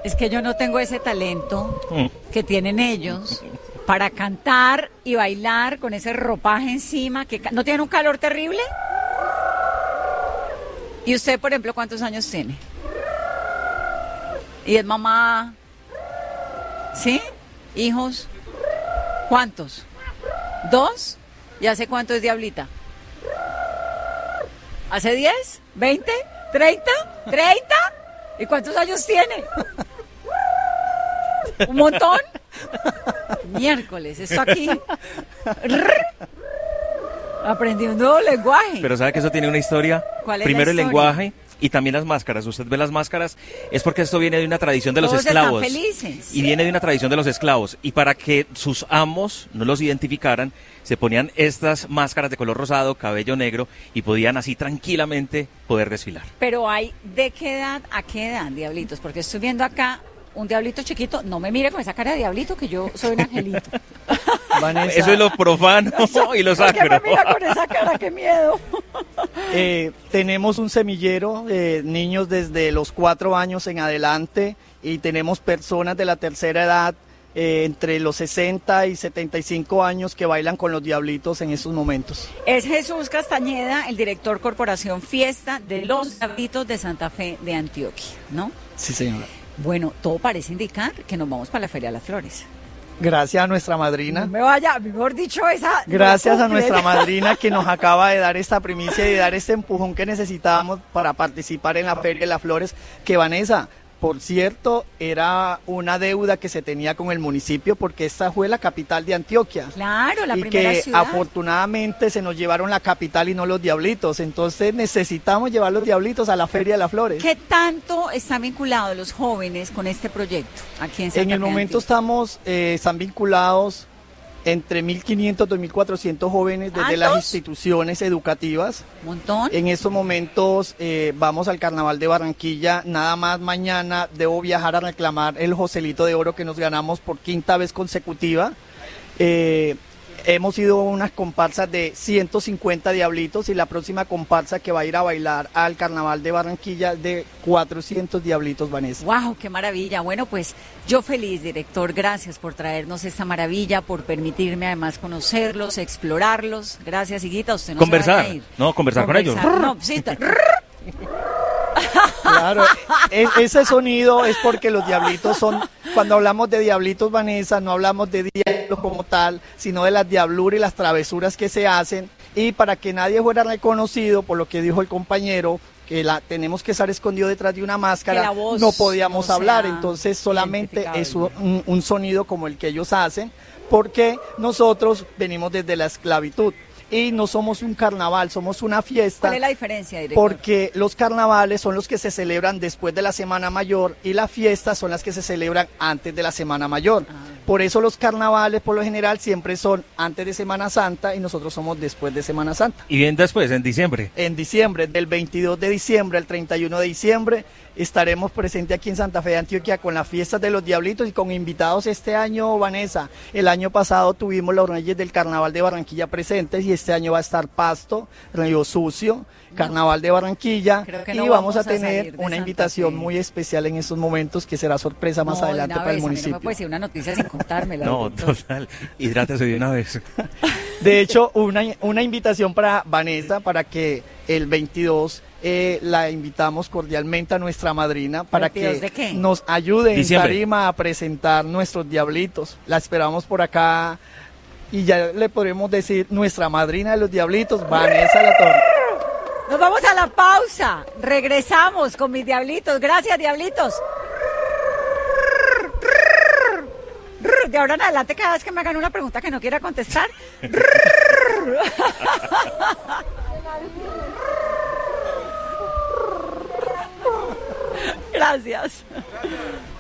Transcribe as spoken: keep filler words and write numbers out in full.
Es que yo no tengo ese talento que tienen ellos para cantar y bailar con ese ropaje encima. Que ca- ¿No tienen un calor terrible? ¿Y usted, por ejemplo, cuántos años tiene? ¿Y es mamá? ¿Sí? ¿Hijos? ¿Cuántos? ¿Dos? ¿Y hace cuánto es Diablita? ¿Hace diez? ¿veinte? ¿treinta? ¿treinta? ¿Y cuántos años tiene? ¿Un montón? Miércoles, esto aquí. Aprendí un nuevo lenguaje. Pero ¿sabe que eso tiene una historia? ¿Cuál es Primero la el historia? lenguaje y también las máscaras. Usted ve las máscaras, es porque esto viene de una tradición de los Todos esclavos. están felices. Y viene de una tradición de los esclavos. Y para que sus amos no los identificaran, se ponían estas máscaras de color rosado, cabello negro, y podían así tranquilamente poder desfilar. Pero hay, ¿de qué edad a qué edad, diablitos? Porque estoy viendo acá un diablito chiquito. No me mire con esa cara de diablito, que yo soy un angelito. Vanessa, Eso es lo profano y lo ¿Por qué me sacro. mira con esa cara? ¡Qué miedo! eh, tenemos un semillero de niños desde los cuatro años en adelante y tenemos personas de la tercera edad eh, entre los sesenta y setenta y cinco años que bailan con los diablitos en estos momentos. Es Jesús Castañeda, el director Corporación Fiesta de los Diablitos de Santa Fe de Antioquia, ¿no? Sí, señora. Bueno, todo parece indicar que nos vamos para la Feria de las Flores. Gracias a nuestra madrina. No me vaya, mejor dicho, esa... Gracias no a la nuestra cumple. madrina que nos acaba de dar esta primicia y de dar este empujón que necesitábamos para participar en la Feria de las Flores, que Vanessa, por cierto, era una deuda que se tenía con el municipio porque esta fue la capital de Antioquia. Claro, la y primera que ciudad. afortunadamente se nos llevaron la capital y no los diablitos. Entonces necesitamos llevar los diablitos a la Feria de las Flores. ¿Qué tanto están vinculados los jóvenes con este proyecto aquí en Santa En el Fe de momento Antioquia? estamos, eh, están vinculados entre mil quinientos y dos mil cuatrocientos jóvenes desde las ¿Altos? instituciones educativas. Un montón. En estos momentos eh, vamos al Carnaval de Barranquilla. Nada más mañana debo viajar a reclamar el Joselito de Oro que nos ganamos por quinta vez consecutiva. Eh, hemos ido a unas comparsas de ciento cincuenta diablitos y la próxima comparsa que va a ir a bailar al Carnaval de Barranquilla de cuatrocientos diablitos, Vanessa. ¡Wow! ¡Qué maravilla! Bueno, pues yo feliz, director. Gracias por traernos esta maravilla, por permitirme además conocerlos, explorarlos. Gracias, Higuita. Usted no Conversar, se vaya a ir. no, conversar con ellos. No, sí, ta- Claro, e- ese sonido es porque los diablitos son, cuando hablamos de diablitos, Vanessa, no hablamos de diablos como tal, sino de las diabluras y las travesuras que se hacen. Y para que nadie fuera reconocido, por lo que dijo el compañero, que la tenemos que estar escondido detrás de una máscara, Que la voz no podíamos no hablar, sea entonces solamente identificable. es un, un sonido como el que ellos hacen, porque nosotros venimos desde la esclavitud. Y no somos un carnaval, somos una fiesta. ¿Cuál es la diferencia, director? Porque los carnavales son los que se celebran después de la Semana Mayor y las fiestas son las que se celebran antes de la Semana Mayor. Ah. Por eso los carnavales, por lo general, siempre son antes de Semana Santa y nosotros somos después de Semana Santa. Y bien después, en diciembre. En diciembre, del veintidós de diciembre al treinta y uno de diciembre, estaremos presentes aquí en Santa Fe de Antioquia con las fiestas de los Diablitos y con invitados este año, Vanessa. El año pasado tuvimos los Reyes del Carnaval de Barranquilla presentes y este año va a estar Pasto, Río Sucio, Carnaval de Barranquilla, Creo que y no vamos, vamos a a salir tener de una Santa invitación Fe. muy especial en estos momentos que será sorpresa más No, de adelante una para el vez, a mí municipio. No me puede decir una noticia sin contármela. No, director. total. Hidrátese de una vez. De hecho, una, una invitación para Vanessa para que el veintidós eh, la invitamos cordialmente a nuestra madrina para ¿veintidós que de qué? nos ayude en Diciembre. tarima a presentar nuestros diablitos. La esperamos por acá y ya le podremos decir nuestra madrina de los diablitos, Vanessa Latorre. Nos vamos a la pausa. Regresamos con mis diablitos. Gracias, diablitos. De ahora en adelante, cada vez que me hagan una pregunta que no quiera contestar. Gracias.